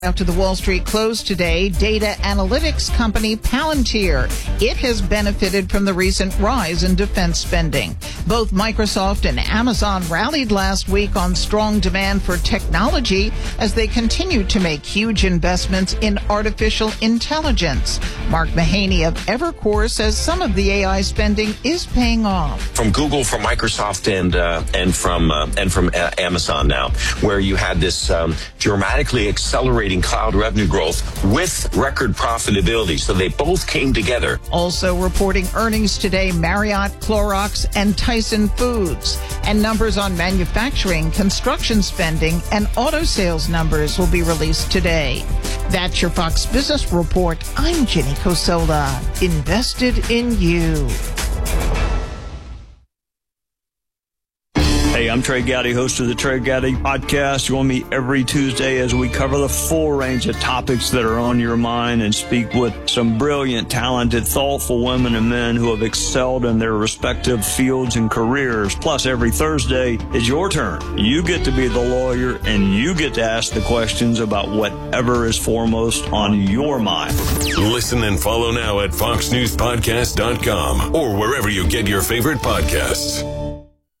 After the Wall Street closed today, data analytics company Palantir. It has benefited from the recent rise in defense spending. Both Microsoft and Amazon rallied last week on strong demand for technology as they continue to make huge investments in artificial intelligence. Mark Mahaney of Evercore says some of the AI spending is paying off. From Google, from Microsoft, and from Amazon now, where you had this dramatically accelerating cloud revenue growth with record profitability. So they both came together. Also reporting earnings today, Marriott, Clorox, and Tyson Foods. And numbers on manufacturing, construction spending, and auto sales numbers will be released today. That's your Fox Business Report. I'm Jenny Cosola. Invested in you. Hey, I'm Trey Gowdy, host of the Trey Gowdy Podcast. Join me every Tuesday as we cover the full range of topics that are on your mind and speak with some brilliant, talented, thoughtful women and men who have excelled in their respective fields and careers. Plus, every Thursday is your turn. You get to be the lawyer and you get to ask the questions about whatever is foremost on your mind. Listen and follow now at foxnewspodcast.com or wherever you get your favorite podcasts.